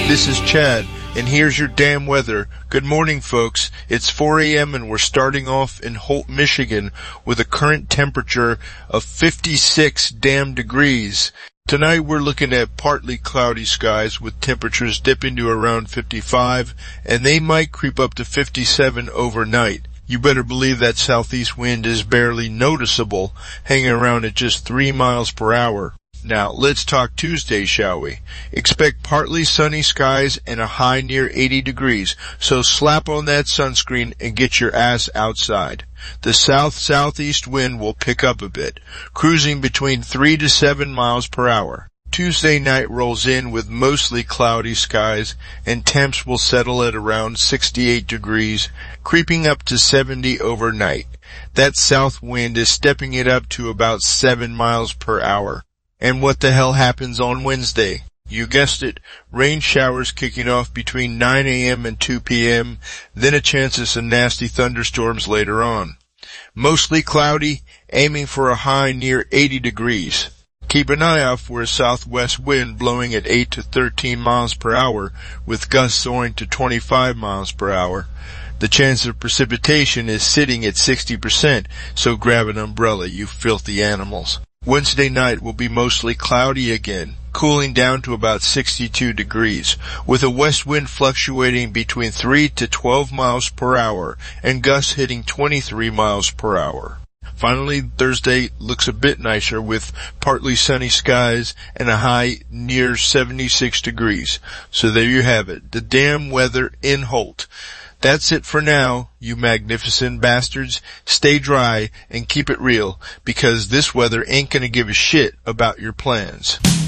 This is Chad, and here's your damn weather. Good morning, folks. It's 4 a.m. and we're starting off in Holt, Michigan with a current temperature of 56 damn degrees. Tonight we're looking at partly cloudy skies with temperatures dipping to around 55, and they might creep up to 57 overnight. You better believe that southeast wind is barely noticeable, hanging around at just 3 miles per hour. Now, let's talk Tuesday, shall we? Expect partly sunny skies and a high near 80 degrees, so slap on that sunscreen and get your ass outside. The south-southeast wind will pick up a bit, cruising between 3 to 7 miles per hour. Tuesday night rolls in with mostly cloudy skies, and temps will settle at around 68 degrees, creeping up to 70 overnight. That south wind is stepping it up to about 7 miles per hour. And what the hell happens on Wednesday? You guessed it, rain showers kicking off between 9 a.m. and 2 p.m., then a chance of some nasty thunderstorms later on. Mostly cloudy, aiming for a high near 80 degrees. Keep an eye out for a southwest wind blowing at 8 to 13 miles per hour, with gusts soaring to 25 miles per hour. The chance of precipitation is sitting at 60%, so grab an umbrella, you filthy animals. Wednesday night will be mostly cloudy again, cooling down to about 62 degrees, with a west wind fluctuating between 3 to 12 miles per hour and gusts hitting 23 miles per hour. Finally, Thursday looks a bit nicer with partly sunny skies and a high near 76 degrees. So there you have it, the damn weather in Holt. That's it for now, you magnificent bastards. Stay dry and keep it real, because this weather ain't gonna give a shit about your plans.